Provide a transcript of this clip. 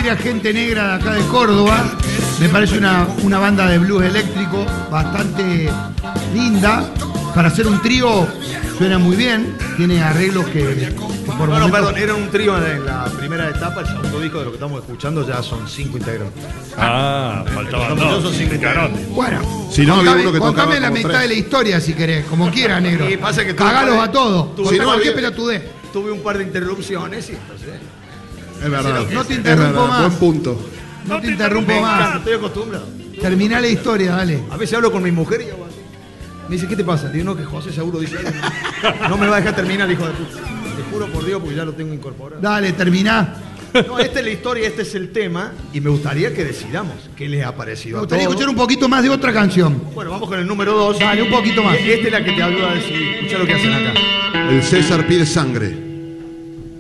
Patria Gente Negra de acá de Córdoba. Me parece una banda de blues eléctrico bastante linda. Para hacer un trío suena muy bien. Tiene arreglos que por No, momentos... perdón, era un trío en la primera etapa. El segundo disco de lo que estamos escuchando ya son 5 integrantes. Faltaban Yo dos. son 5 integrantes. Bueno, Si no, había uno que tocaba contame la como mitad tres. de la historia si querés, como quieras, negro. Y pasa que Cagalos a todos. Tú- Contá si no, cualquier había- pelotudez. Tuve un par de interrupciones y entonces... Es verdad. No te Es interrumpo verdad, más. buen punto. No te interrumpo más. Estoy acostumbrado. Terminá la historia, dale. A veces hablo con mi mujer y hago así. Me dice, ¿qué te pasa? Digo, no, que José seguro dice algo. No me va a dejar terminar, hijo de puta. Te juro por Dios, porque ya lo tengo incorporado. Dale, terminá. No, esta es la historia, este es el tema. Y me gustaría que decidamos qué les ha parecido Me a gustaría todos. escuchar un poquito más de otra canción. Bueno, vamos con el número 2. Dale, un poquito más. Esta es la que te ayuda a decidir. Escucha lo que hacen acá. El César pide sangre.